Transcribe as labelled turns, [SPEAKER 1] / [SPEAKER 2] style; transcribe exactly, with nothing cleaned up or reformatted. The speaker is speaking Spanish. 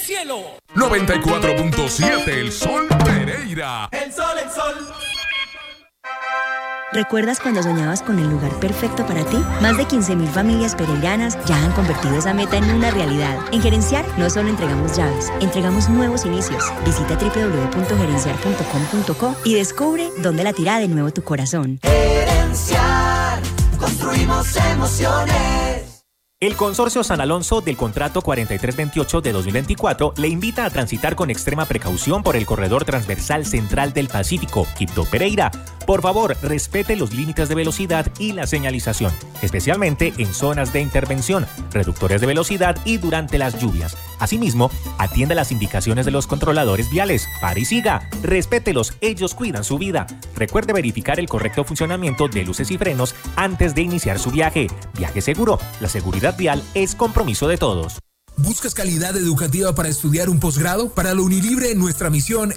[SPEAKER 1] cielo.
[SPEAKER 2] noventa y cuatro punto siete El Sol Pereira.
[SPEAKER 1] El sol, el sol.
[SPEAKER 3] ¿Recuerdas cuando soñabas con el lugar perfecto para ti? Más de quince mil familias pereiranas ya han convertido esa meta en una realidad. En Gerenciar no solo entregamos llaves, entregamos nuevos inicios. Visita doble u doble u doble u punto gerenciar punto com punto co y descubre dónde latirá de nuevo tu corazón.
[SPEAKER 4] Gerenciar, construimos emociones.
[SPEAKER 5] El Consorcio San Alonso del Contrato cuarenta y tres veintiocho de dos mil veinticuatro le invita a transitar con extrema precaución por el corredor transversal central del Pacífico, Quibdó Pereira. Por favor, respete los límites de velocidad y la señalización, especialmente en zonas de intervención, reductores de velocidad y durante las lluvias. Asimismo, atienda las indicaciones de los controladores viales. Pare y siga, respételos, ellos cuidan su vida. Recuerde verificar el correcto funcionamiento de luces y frenos antes de iniciar su viaje. Viaje seguro, la seguridad vial es compromiso de todos.
[SPEAKER 6] ¿Buscas calidad educativa para estudiar un posgrado? Para la Unilibre, nuestra misión